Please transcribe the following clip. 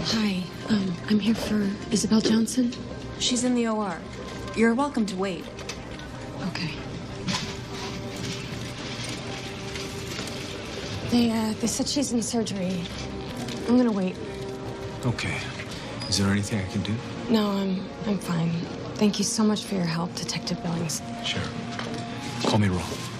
Hi, I'm here for Isabel Johnson. She's in the OR. You're welcome to wait. Okay. They said she's in surgery. I'm gonna wait. Okay. Is there anything I can do? No, I'm fine. Thank you so much for your help, Detective Billings. Sure. Call me Ron.